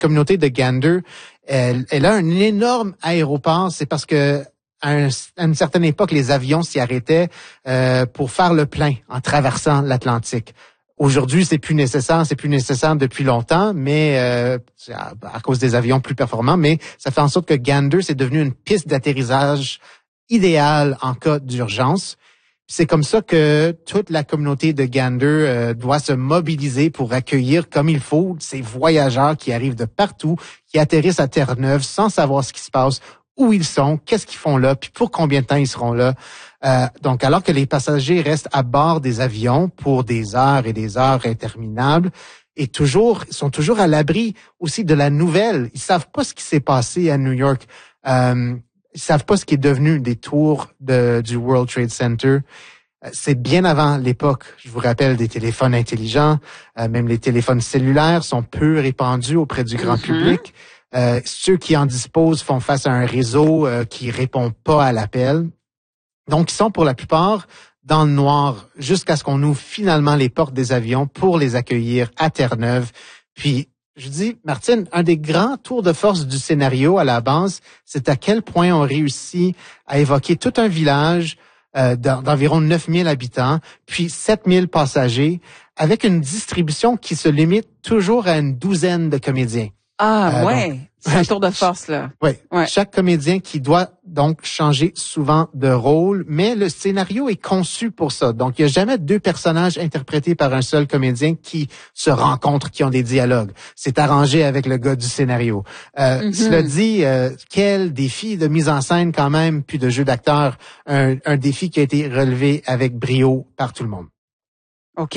communauté de Gander, elle a un énorme aéroport. C'est parce que à une certaine époque, les avions s'y arrêtaient pour faire le plein en traversant l'Atlantique. Aujourd'hui, c'est plus nécessaire depuis longtemps, mais à cause des avions plus performants. Mais ça fait en sorte que Gander, c'est devenu une piste d'atterrissage idéale en cas d'urgence. C'est comme ça que toute la communauté de Gander doit se mobiliser pour accueillir comme il faut ces voyageurs qui arrivent de partout, qui atterrissent à Terre-Neuve sans savoir ce qui se passe, où ils sont, qu'est-ce qu'ils font là, puis pour combien de temps ils seront là. Donc, alors que les passagers restent à bord des avions pour des heures et des heures interminables, et sont toujours à l'abri aussi de la nouvelle. Ils savent pas ce qui s'est passé à New York. Ils savent pas ce qui est devenu des tours du World Trade Center. C'est bien avant l'époque, je vous rappelle, des téléphones intelligents. Même les téléphones cellulaires sont peu répandus auprès du grand public. Ceux qui en disposent font face à un réseau qui répond pas à l'appel. Donc, ils sont pour la plupart dans le noir jusqu'à ce qu'on ouvre finalement les portes des avions pour les accueillir à Terre-Neuve. Puis, je dis, Martine, un des grands tours de force du scénario à la base, c'est à quel point on réussit à évoquer tout un village d'environ 9000 habitants, puis 7000 passagers, avec une distribution qui se limite toujours à une douzaine de comédiens. C'est un tour de force, là. Oui. Chaque comédien qui doit donc changer souvent de rôle, mais le scénario est conçu pour ça. Donc, il n'y a jamais deux personnages interprétés par un seul comédien qui se rencontrent, qui ont des dialogues. C'est arrangé avec le gars du scénario. Cela dit, quel défi de mise en scène quand même, puis de jeu d'acteur. Un défi qui a été relevé avec brio par tout le monde. OK.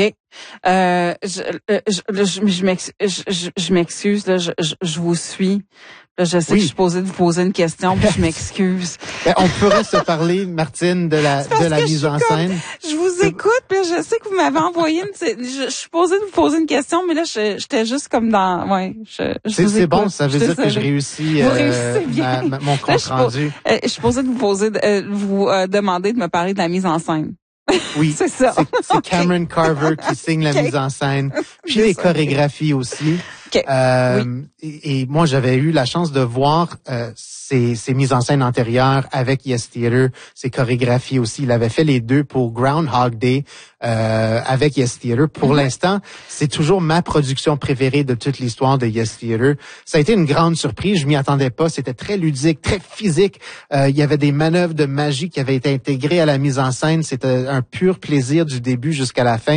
Je m'excuse, là, je vous suis. Là, je sais que je suis posée de vous poser une question, puis je m'excuse. On pourrait se parler, Martine, de la mise en scène. Je vous écoute, puis je sais que vous m'avez envoyé je suis posée de vous poser une question, mais là, j'étais juste comme dans, c'est bon, ça veut dire que je réussis, mon compte rendu. Je suis posée de vous demander de me parler de la mise en scène. Oui, c'est ça. C'est Cameron Carver qui signe la mise en scène, puis les chorégraphies aussi. Et moi, j'avais eu la chance de voir ces mises en scène antérieures avec Yes Theater, ces chorégraphies aussi. Il avait fait les deux pour Groundhog Day avec Yes Theater. Pour l'instant, c'est toujours ma production préférée de toute l'histoire de Yes Theater. Ça a été une grande surprise, je m'y attendais pas. C'était très ludique, très physique. Il y avait des manœuvres de magie qui avaient été intégrées à la mise en scène. C'était un pur plaisir du début jusqu'à la fin.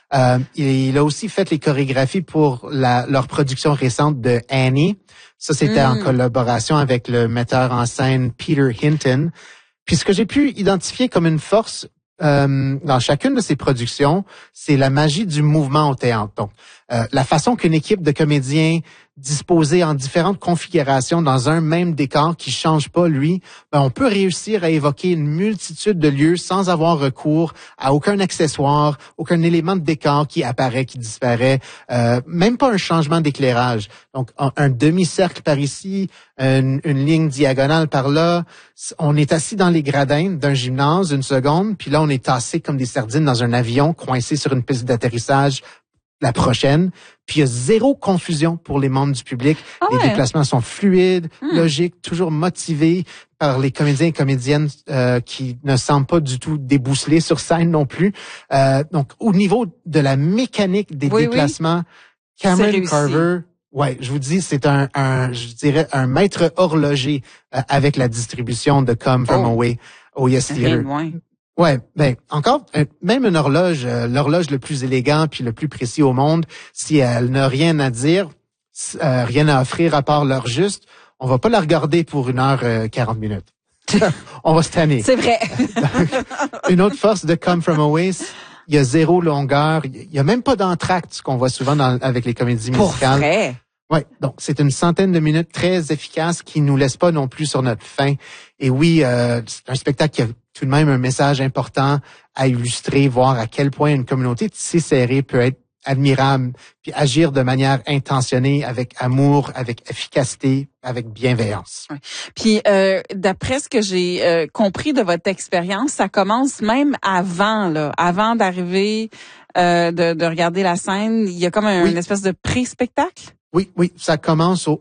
Il a aussi fait les chorégraphies pour leur production récente de Annie. Ça, c'était en collaboration avec le metteur en scène Peter Hinton. Puis ce que j'ai pu identifier comme une force dans chacune de ces productions, c'est la magie du mouvement au théâtre. Donc, la façon qu'une équipe de comédiens disposés en différentes configurations dans un même décor qui change pas, on peut réussir à évoquer une multitude de lieux sans avoir recours à aucun accessoire, aucun élément de décor qui apparaît, qui disparaît, même pas un changement d'éclairage. Donc, un demi-cercle par ici, une ligne diagonale par là. On est assis dans les gradins d'un gymnase une seconde, puis là, on est tassé comme des sardines dans un avion, coincé sur une piste d'atterrissage la prochaine. Puis il y a zéro confusion pour les membres du public. Les déplacements sont fluides, logiques, toujours motivés par les comédiens et comédiennes qui ne semblent pas du tout débousselés sur scène non plus. Donc, au niveau de la mécanique des déplacements, Cameron Carver, je vous dis, c'est je dirais un maître horloger avec la distribution de Come From Away au Yes Theater. Encore, même une horloge, l'horloge le plus élégant puis le plus précis au monde, si elle n'a rien à dire, rien à offrir à part l'heure juste, on va pas la regarder pour 1h40 minutes. On va se tanner. C'est vrai. Une autre force de Come From Away, il y a zéro longueur, il y a même pas d'entracte, ce qu'on voit souvent avec les comédies musicales. Pour vrai? Ouais, donc c'est une centaine de minutes très efficaces qui nous laisse pas non plus sur notre faim. Et oui, c'est un spectacle qui a tout de même un message important à illustrer, voir à quel point une communauté si serrée peut être admirable, puis agir de manière intentionnée, avec amour, avec efficacité, avec bienveillance. Puis d'après ce que j'ai compris de votre expérience, ça commence même avant d'arriver, de regarder la scène. Il y a comme une espèce de pré-spectacle. Oui, ça commence au